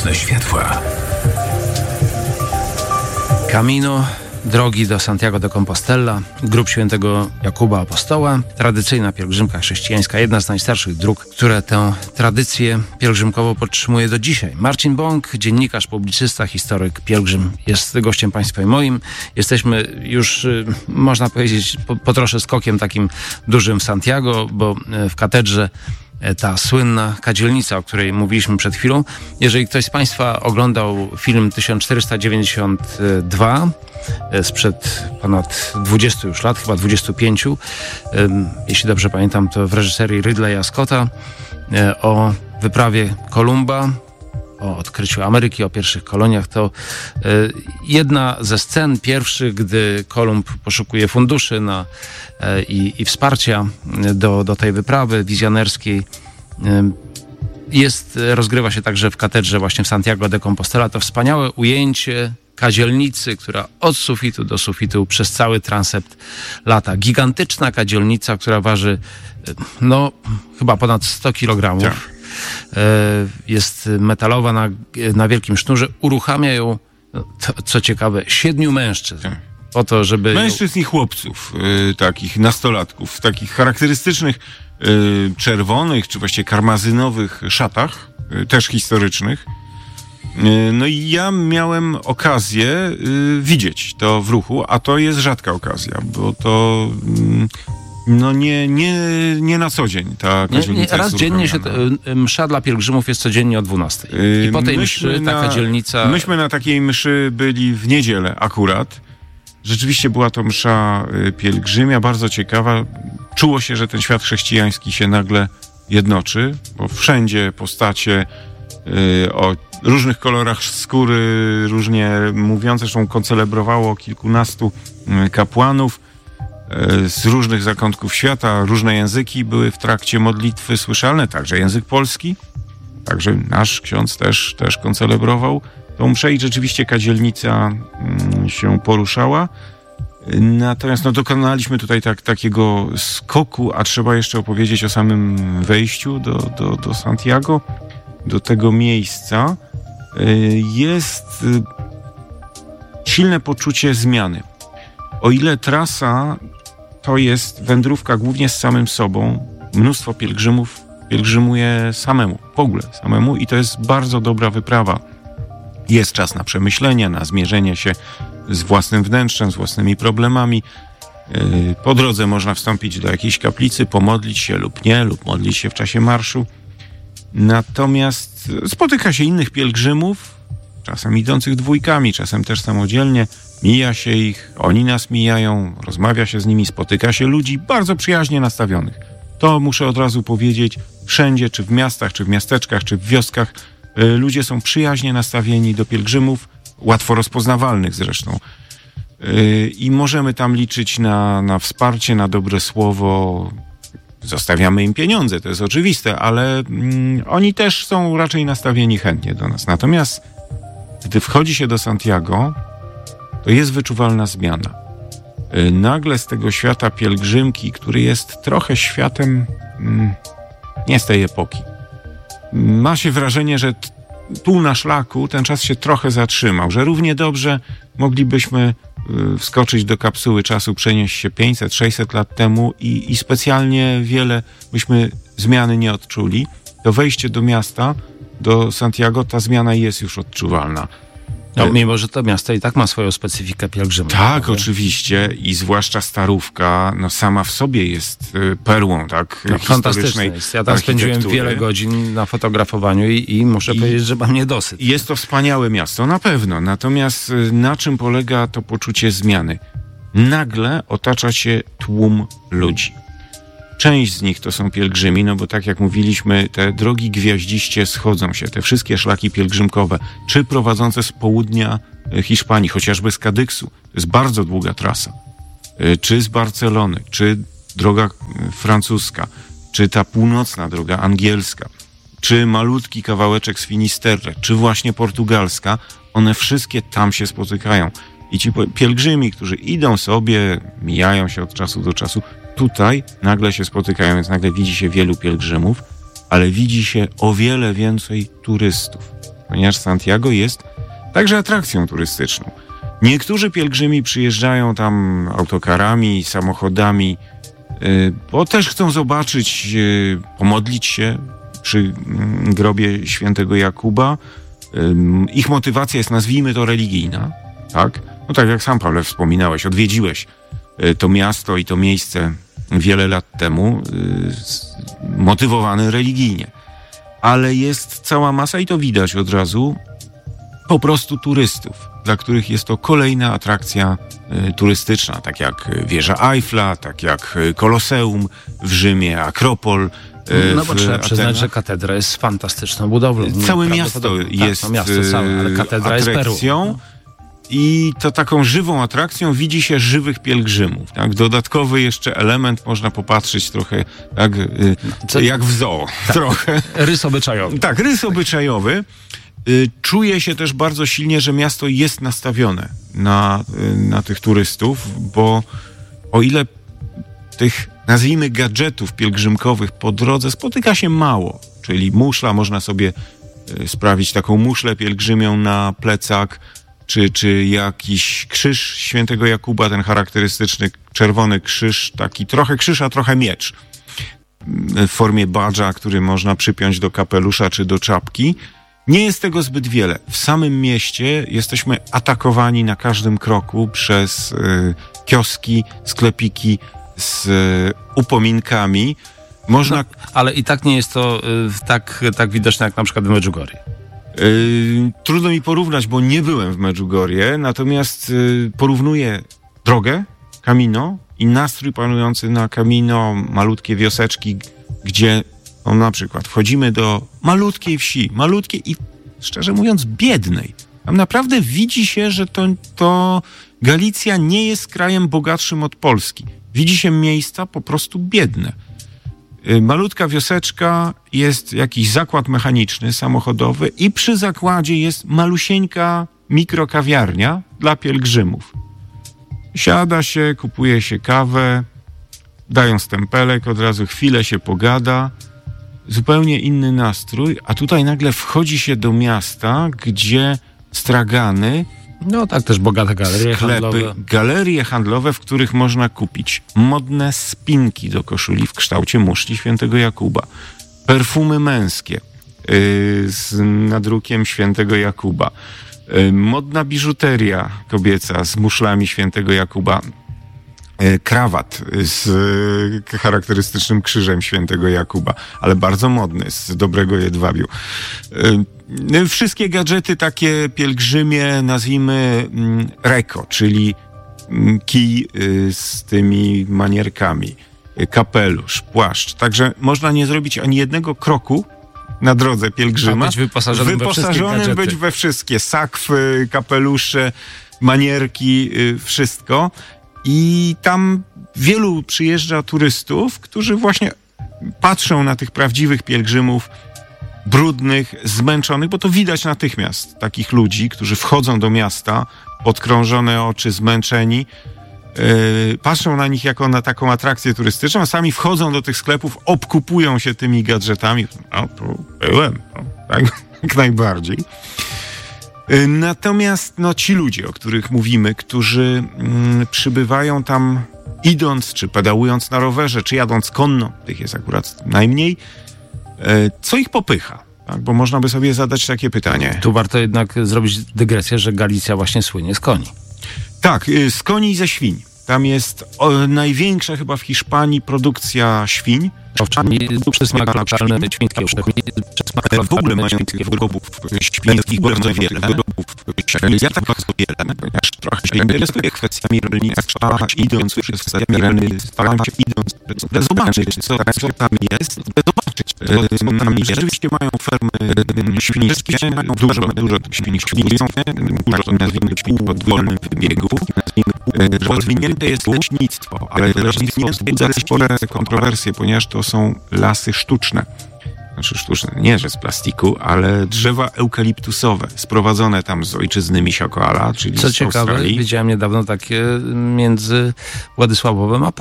Muzyczne światła. Camino, drogi do Santiago de Compostela, grób świętego Jakuba Apostoła, tradycyjna pielgrzymka chrześcijańska, jedna z najstarszych dróg, które tę tradycję pielgrzymkową podtrzymuje do dzisiaj. Marcin Bąk, dziennikarz, publicysta, historyk, pielgrzym, jest gościem państwa i moim. Jesteśmy już, można powiedzieć, po trosze skokiem takim dużym w Santiago, bo w katedrze ta słynna kadzielnica, o której mówiliśmy przed chwilą. Jeżeli ktoś z państwa oglądał film 1492 sprzed ponad 20 już lat, chyba 25, jeśli dobrze pamiętam, to w reżyserii Ridleya Scotta, o wyprawie Kolumba, o odkryciu Ameryki, o pierwszych koloniach, to jedna ze scen pierwszych, gdy Kolumb poszukuje funduszy i wsparcia do tej wyprawy wizjonerskiej, rozgrywa się także w katedrze właśnie w Santiago de Compostela. To wspaniałe ujęcie kadzielnicy, która od sufitu do sufitu przez cały transept lata. Gigantyczna kadzielnica, która waży chyba ponad 100 kg. Tak. Jest metalowa na wielkim sznurze. Uruchamia ją, co ciekawe, 7 mężczyzn. Tak. Po to, żeby mężczyzn i chłopców, takich nastolatków, w takich charakterystycznych czerwonych, czy właściwie karmazynowych szatach, też historycznych. No i ja miałem okazję widzieć to w ruchu, a to jest rzadka okazja, bo to nie na co dzień ta kadzielnica raz dziennie msza dla pielgrzymów jest codziennie o 12. I po tej mszy ta kadzielnica... Myśmy na takiej mszy byli w niedzielę akurat. Rzeczywiście była to msza pielgrzymia, bardzo ciekawa. Czuło się, że ten świat chrześcijański się nagle jednoczy, bo wszędzie postacie o różnych kolorach skóry, różnie mówiące, zresztą koncelebrowało kilkunastu kapłanów z różnych zakątków świata, różne języki były w trakcie modlitwy słyszalne, także język polski, także nasz ksiądz też koncelebrował tą mszę i rzeczywiście kadzielnica się poruszała. Natomiast dokonaliśmy tutaj takiego skoku, a trzeba jeszcze opowiedzieć o samym wejściu do Santiago, do tego miejsca. Jest silne poczucie zmiany. O ile trasa to jest wędrówka głównie z samym sobą, mnóstwo pielgrzymów pielgrzymuje samemu i to jest bardzo dobra wyprawa. Jest czas na przemyślenia, na zmierzenie się z własnym wnętrzem, z własnymi problemami. Po drodze można wstąpić do jakiejś kaplicy, pomodlić się lub modlić się w czasie marszu. Natomiast spotyka się innych pielgrzymów, czasem idących dwójkami, czasem też samodzielnie. Mija się ich, oni nas mijają, rozmawia się z nimi, spotyka się ludzi bardzo przyjaźnie nastawionych. To muszę od razu powiedzieć, wszędzie, czy w miastach, czy w miasteczkach, czy w wioskach, ludzie są przyjaźnie nastawieni do pielgrzymów, łatwo rozpoznawalnych zresztą. I możemy tam liczyć na wsparcie, na dobre słowo. Zostawiamy im pieniądze, to jest oczywiste, ale oni też są raczej nastawieni chętnie do nas. Natomiast gdy wchodzi się do Santiago, to jest wyczuwalna zmiana. Nagle z tego świata pielgrzymki, który jest trochę światem nie z tej epoki, ma się wrażenie, że tu na szlaku ten czas się trochę zatrzymał, że równie dobrze moglibyśmy wskoczyć do kapsuły czasu, przenieść się 500-600 lat temu i specjalnie wiele byśmy zmiany nie odczuli. To wejście do miasta, do Santiago, ta zmiana jest już odczuwalna. Mimo, że to miasto i tak ma swoją specyfikę pielgrzymą. Tak, oczywiście i zwłaszcza Starówka, sama w sobie jest perłą, tak? Fantastyczna jest. Ja tam spędziłem wiele godzin na fotografowaniu i muszę powiedzieć, że mam niedosyt. Jest to wspaniałe miasto, na pewno. Natomiast na czym polega to poczucie zmiany? Nagle otacza się tłum ludzi. Część z nich to są pielgrzymi, bo tak jak mówiliśmy, te drogi gwiaździście schodzą się, te wszystkie szlaki pielgrzymkowe, czy prowadzące z południa Hiszpanii, chociażby z Kadyksu, to jest bardzo długa trasa, czy z Barcelony, czy droga francuska, czy ta północna droga angielska, czy malutki kawałeczek z Finisterre, czy właśnie portugalska, one wszystkie tam się spotykają. I ci pielgrzymi, którzy idą sobie, mijają się od czasu do czasu, tutaj nagle się spotykają, więc nagle widzi się wielu pielgrzymów, ale widzi się o wiele więcej turystów. ponieważ Santiago jest także atrakcją turystyczną. Niektórzy pielgrzymi przyjeżdżają tam autokarami, samochodami, bo też chcą zobaczyć, pomodlić się przy grobie świętego Jakuba. Ich motywacja jest, nazwijmy to, religijna, tak? No tak jak sam, Pawle, wspominałeś, odwiedziłeś to miasto i to miejsce wiele lat temu, motywowany religijnie. Ale jest cała masa, i to widać od razu, po prostu turystów, dla których jest to kolejna atrakcja turystyczna, tak jak wieża Eiffla, tak jak Koloseum w Rzymie, Akropol. No bo trzeba przyznać, że katedra jest fantastyczną budowlą. Całe miasto jest tak, miasto całe, ale katedra atrakcją. jest perłą. I to taką żywą atrakcją widzi się żywych pielgrzymów. Tak? Dodatkowy jeszcze element, można popatrzeć trochę tak, jak w zoo. Tak. Trochę. Rys obyczajowy. Tak, rys obyczajowy. Czuje się też bardzo silnie, że miasto jest nastawione na tych turystów, bo o ile tych, nazwijmy, gadżetów pielgrzymkowych po drodze spotyka się mało, czyli muszla, można sobie sprawić taką muszlę pielgrzymią na plecak, czy jakiś krzyż świętego Jakuba, ten charakterystyczny czerwony krzyż, taki trochę krzyż, a trochę miecz w formie badża, który można przypiąć do kapelusza czy do czapki. Nie jest tego zbyt wiele. W samym mieście jesteśmy atakowani na każdym kroku przez kioski, sklepiki z upominkami. Można... No, ale i tak nie jest to tak widoczne jak na przykład w Medjugorje. Trudno mi porównać, bo nie byłem w Medjugorje, natomiast porównuję drogę, Camino, i nastrój panujący na Camino, malutkie wioseczki, gdzie na przykład wchodzimy do malutkiej wsi, malutkiej i szczerze mówiąc biednej. Tam naprawdę widzi się, że to Galicja nie jest krajem bogatszym od Polski. Widzi się miejsca po prostu biedne. Malutka wioseczka, jest jakiś zakład mechaniczny, samochodowy i przy zakładzie jest malusieńka mikrokawiarnia dla pielgrzymów. Siada się, kupuje się kawę, dają stempelek, od razu chwilę się pogada. Zupełnie inny nastrój, a tutaj nagle wchodzi się do miasta, gdzie stragany, no tak, też bogate galerie handlowe. Galerie handlowe, w których można kupić modne spinki do koszuli w kształcie muszli świętego Jakuba, perfumy męskie z nadrukiem świętego Jakuba, modna biżuteria kobieca z muszlami świętego Jakuba, krawat z charakterystycznym krzyżem świętego Jakuba, ale bardzo modny, z dobrego jedwabiu. Wszystkie gadżety takie pielgrzymie, nazwijmy reko, czyli kij z tymi manierkami, kapelusz, płaszcz. Także można nie zrobić ani jednego kroku na drodze pielgrzyma. Być wyposażonym być we wszystkie sakwy, kapelusze, manierki, wszystko. I tam wielu przyjeżdża turystów, którzy właśnie patrzą na tych prawdziwych pielgrzymów, brudnych, zmęczonych, bo to widać natychmiast takich ludzi, którzy wchodzą do miasta, podkrążone oczy, zmęczeni, patrzą na nich jako na taką atrakcję turystyczną, a sami wchodzą do tych sklepów, obkupują się tymi gadżetami. O, tu byłem, tak, jak najbardziej. Natomiast ci ludzie, o których mówimy, którzy przybywają tam idąc, czy pedałując na rowerze, czy jadąc konno, tych jest akurat najmniej, co ich popycha? Tak? Bo można by sobie zadać takie pytanie. Tu warto jednak zrobić dygresję, że Galicja właśnie słynie z koni. Tak, z koni i ze świń. Tam jest największa chyba w Hiszpanii produkcja świń. W ogóle mają tych wyrobów świńskich bardzo wiele. Ja tak bardzo wiele, ponieważ trochę się interesuję kwestiami rolnictwa, idąc przez tereny, staram się zobaczyć, co tam jest, Rzeczywiście mają fermy świńskie, dużo tych świń świńskie, dużo nazwijmy podwolnym wybiegu. Rozwinięte jest leśnictwo, ale leśnictwo wzbudza spore kontrowersje, ponieważ to są lasy sztuczne. Znaczy sztuczne, nie że z plastiku, ale drzewa eukaliptusowe, sprowadzone tam z ojczyzny Misiokoala, czyli co z ciekawe, Australii. widziałem niedawno takie między Władysławowem a